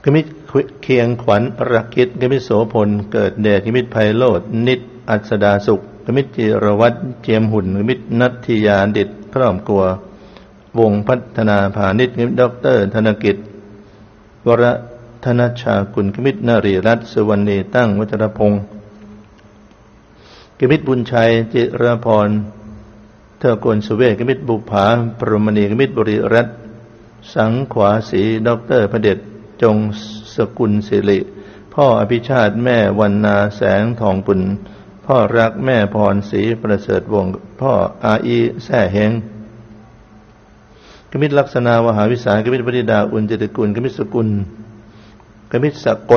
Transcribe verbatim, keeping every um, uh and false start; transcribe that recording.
กมิตรเคียงขวัญรักคิดกมิตรโสพลเกิดเดชกมิตรไพโรจน์นิตอัศดาสุขกมิตรจิรวัตรเจียมหุ่นกมิตรนัทธิยาดิษฐ์คร่อมกลัววงพัฒนาพาณิชย์กมิตรด็อกเตอร์ธนกิจวรธนชากุลกมิตรนรีรัตน์สุวรรณีตั้งวัชรพงศ์กมิตรบุญชัยจิรพรเทอโกลสุเวศกมิตรบุภาปรมณีกมิตรบริรัตน์สังขวาศรีด็อกเตอร์พระเดชจงสกุลศิริพ่ออภิชาติแม่วรรณาแสงทองปุณพ่อรักแม่พรศรีประเสริฐวงศ์พ่ออาอีแซ่เฮงกมิตรลักษณาวหาวิสารกมิตรวริดาอุญจติกุลกมิตรสกุลกมิตรสกล